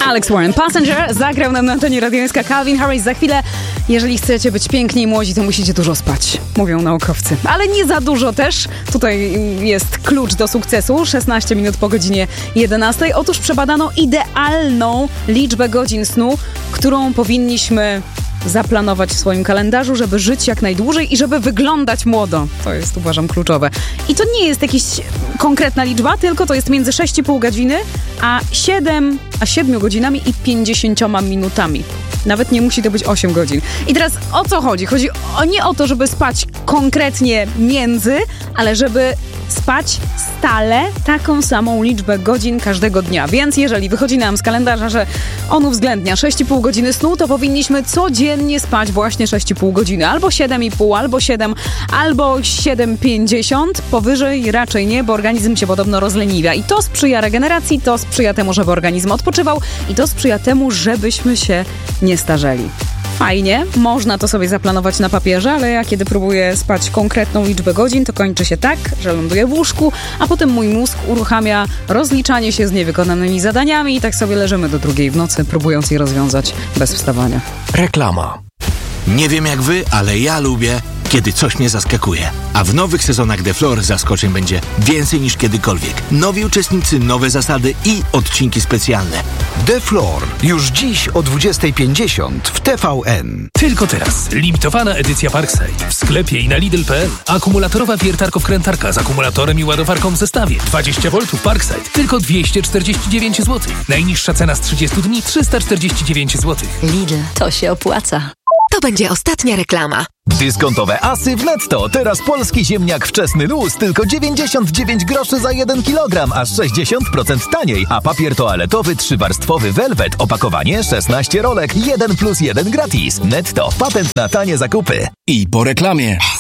Alex Warren, Passenger, zagrał nam na antenie radiońska Calvin Harris. Za chwilę, jeżeli chcecie być piękni i młodzi, to musicie dużo spać, mówią naukowcy. Ale nie za dużo też. Tutaj jest klucz do sukcesu. 16 minut po godzinie 11. Otóż przebadano idealną liczbę godzin snu, którą powinniśmy zaplanować w swoim kalendarzu, żeby żyć jak najdłużej i żeby wyglądać młodo. To jest, uważam, kluczowe. I to nie jest jakaś konkretna liczba, tylko to jest między 6,5 godziny a 7 godzinami i 50 minutami. Nawet nie musi to być 8 godzin. I teraz o co chodzi? Chodzi nie o to, żeby spać konkretnie między, ale żeby spać stale taką samą liczbę godzin każdego dnia. Więc jeżeli wychodzi nam z kalendarza, że on uwzględnia 6,5 godziny snu, to powinniśmy codziennie spać właśnie 6,5 godziny. Albo 7,5, albo 7, albo 7,50. Powyżej raczej nie, bo organizm się podobno rozleniwia. I to sprzyja regeneracji, to sprzyja temu, żeby organizm odpoczywał i to sprzyja temu, żebyśmy się nie starzeli. Fajnie, można to sobie zaplanować na papierze, ale ja kiedy próbuję spać konkretną liczbę godzin, to kończy się tak, że ląduję w łóżku, a potem mój mózg uruchamia rozliczanie się z niewykonanymi zadaniami i tak sobie leżymy do 2 w nocy, próbując je rozwiązać bez wstawania. Reklama. Nie wiem jak wy, ale ja lubię, kiedy coś mnie zaskakuje. A w nowych sezonach The Floor zaskoczeń będzie więcej niż kiedykolwiek. Nowi uczestnicy, nowe zasady i odcinki specjalne. The Floor. Już dziś o 20:50 w TVN. Tylko teraz. Limitowana edycja Parkside. W sklepie i na Lidl.pl. Akumulatorowa wiertarko-wkrętarka z akumulatorem i ładowarką w zestawie. 20 V Parkside. Tylko 249 zł. Najniższa cena z 30 dni 349 zł. Lidl. To się opłaca. To będzie ostatnia reklama. Dyskontowe asy w Netto. Teraz polski ziemniak wczesny luz tylko 99 groszy za 1 kilogram, aż 60% taniej. A papier toaletowy 3-warstwowy Velvet, opakowanie 16 rolek, 1+1 gratis. Netto. Patent na tanie zakupy. I po reklamie.